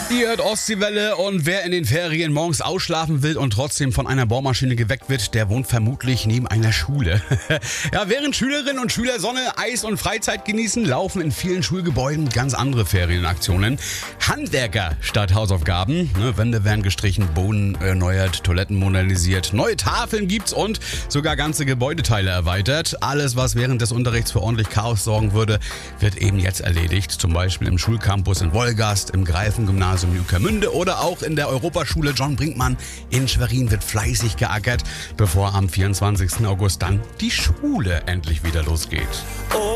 Ihr hört Ostseewelle und wer in den Ferien morgens ausschlafen will und trotzdem von einer Bohrmaschine geweckt wird, der wohnt vermutlich neben einer Schule. Ja, während Schülerinnen und Schüler Sonne, Eis und Freizeit genießen, laufen in vielen Schulgebäuden ganz andere Ferienaktionen. Handwerker statt Hausaufgaben. Wände werden gestrichen, Boden erneuert, Toiletten modernisiert, neue Tafeln gibt's und sogar ganze Gebäudeteile erweitert. Alles, was während des Unterrichts für ordentlich Chaos sorgen würde, wird eben jetzt erledigt. Zum Beispiel im Schulcampus in Wolgast, im Greifengymnasium in Ueckermünde oder auch in der Europaschule John Brinkmann in Schwerin wird fleißig geackert, bevor am 24. August dann die Schule endlich wieder losgeht.